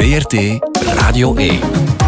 VRT Radio 1.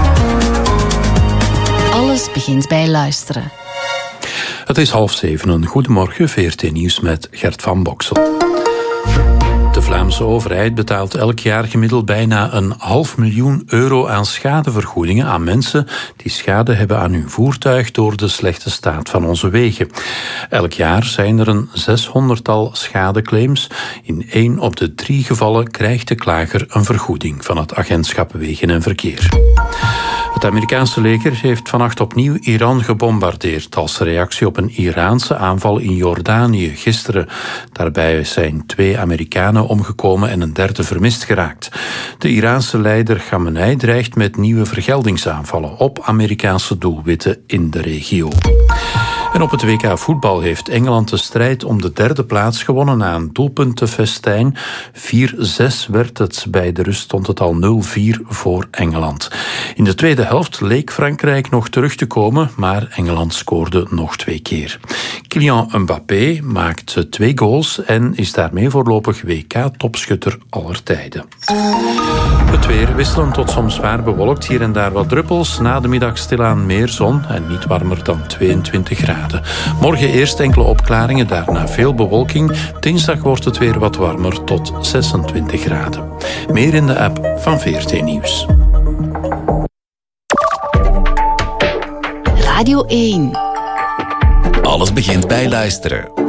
Alles begint bij luisteren. Het is 6:30. Goedemorgen, VRT Nieuws met Gert van Boksel. De Vlaamse overheid betaalt elk jaar gemiddeld bijna €500.000 aan schadevergoedingen aan mensen die schade hebben aan hun voertuig door de slechte staat van onze wegen. Elk jaar zijn er een 600-tal schadeclaims. In 1 op de 3 gevallen krijgt de klager een vergoeding van het agentschap Wegen en Verkeer. Het Amerikaanse leger heeft vannacht opnieuw Iran gebombardeerd als reactie op een Iraanse aanval in Jordanië gisteren. Daarbij zijn 2 Amerikanen omgekomen en een derde vermist geraakt. De Iraanse leider Khamenei dreigt met nieuwe vergeldingsaanvallen op Amerikaanse doelwitten in de regio. En op het WK voetbal heeft Engeland de strijd om de 3e plaats gewonnen na een doelpuntenfestijn. 4-6 werd het. Bij de rust stond het al 0-4 voor Engeland. In de tweede helft leek Frankrijk nog terug te komen, maar Engeland scoorde nog 2 keer. Kylian Mbappé maakt 2 goals en is daarmee voorlopig WK-topschutter aller tijden. Het weer wisselend tot soms zwaar bewolkt, hier en daar wat druppels. Na de middag stilaan meer zon en niet warmer dan 22 graden. Morgen eerst enkele opklaringen, daarna veel bewolking. Dinsdag wordt het weer wat warmer tot 26 graden. Meer in de app van VRT Nieuws. Radio 1. Alles begint bij luisteren.